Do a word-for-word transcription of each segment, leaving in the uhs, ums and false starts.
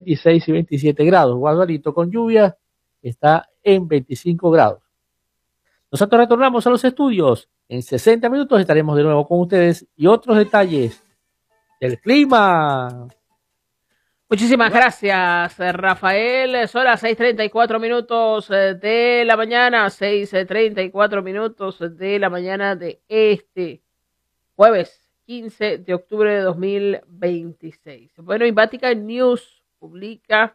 veintiséis y veintisiete grados. Guadalito con lluvia está en veinticinco grados. Nosotros retornamos a los estudios. En sesenta minutos estaremos de nuevo con ustedes y otros detalles del clima. Muchísimas gracias, Rafael. Son las seis treinta y cuatro minutos de la mañana, seis treinta y cuatro minutos de la mañana de este jueves quince de octubre de dos mil veintiséis. Bueno, y Vatican News publica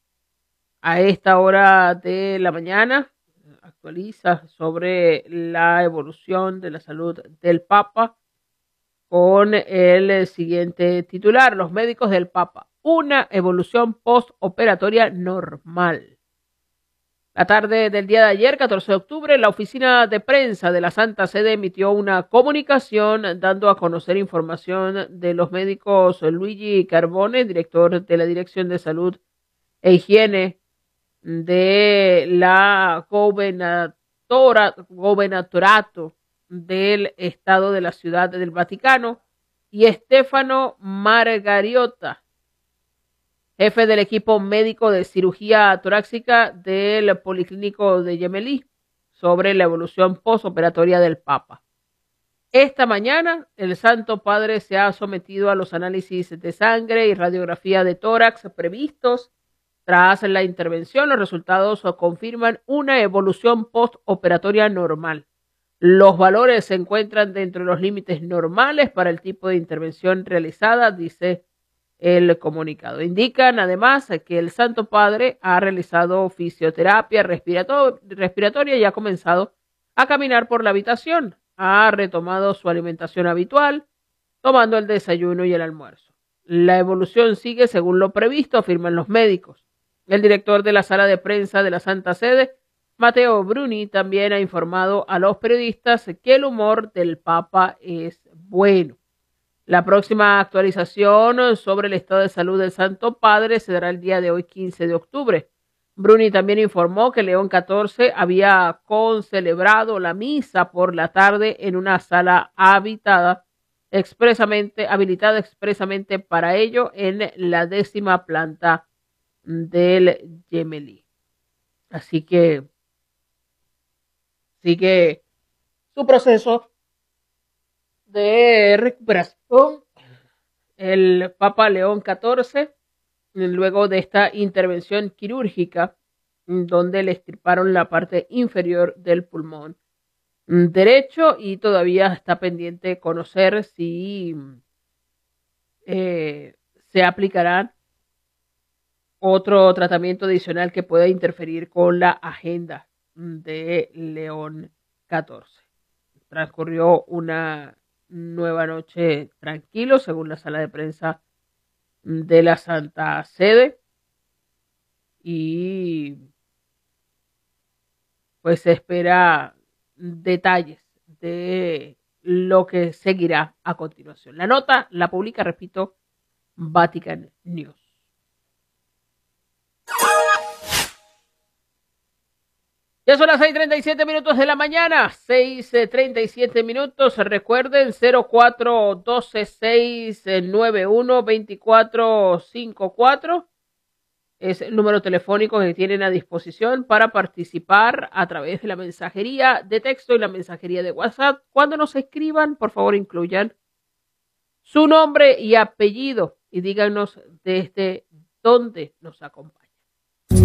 a esta hora de la mañana, actualiza sobre la evolución de la salud del Papa con el siguiente titular: los médicos del Papa, una evolución postoperatoria normal. La tarde del día de ayer, catorce de octubre, la oficina de prensa de la Santa Sede emitió una comunicación dando a conocer información de los médicos Luigi Carbone, director de la Dirección de Salud e Higiene de la gobernatora, gobernatorato del Estado de la Ciudad del Vaticano, y Stefano Margariota, jefe del equipo médico de cirugía torácica del Policlínico de Gemelli, sobre la evolución postoperatoria del Papa. Esta mañana, el Santo Padre se ha sometido a los análisis de sangre y radiografía de tórax previstos. Tras la intervención, los resultados confirman una evolución postoperatoria normal. Los valores se encuentran dentro de los límites normales para el tipo de intervención realizada, dice el comunicado. Indican además que el Santo Padre ha realizado fisioterapia respirato- respiratoria y ha comenzado a caminar por la habitación. Ha retomado su alimentación habitual, tomando el desayuno y el almuerzo. La evolución sigue según lo previsto, afirman los médicos. El director de la sala de prensa de la Santa Sede, Matteo Bruni, también ha informado a los periodistas que el humor del Papa es bueno. La próxima actualización sobre el estado de salud del Santo Padre se dará el día de hoy, quince de octubre. Bruni también informó que León catorce había concelebrado la misa por la tarde en una sala habitada expresamente, habilitada expresamente para ello en la décima planta del Gemelli. Así que sigue su proceso de recuperación el Papa León catorce, luego de esta intervención quirúrgica donde le extirparon la parte inferior del pulmón derecho, y todavía está pendiente conocer si eh, se aplicarán otro tratamiento adicional que pueda interferir con la agenda de León catorce. Transcurrió una nueva noche tranquilo, según la sala de prensa de la Santa Sede, y pues se espera detalles de lo que seguirá a continuación. La nota la publica, repito, Vatican News. Ya son las seis treinta y siete minutos de la mañana, seis treinta y siete minutos. Recuerden, cero cuatro doce seis nueve uno veinticuatro cincuenta y cuatro es el número telefónico que tienen a disposición para participar a través de la mensajería de texto y la mensajería de WhatsApp. Cuando nos escriban, por favor, incluyan su nombre y apellido y díganos desde dónde nos acompañan.